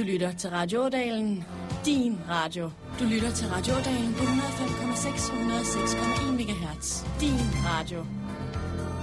lytter til Radio Ådalen, din radio. Du lytter til Radio Ådalen på 105,6 og 106,1 MHz. Din radio.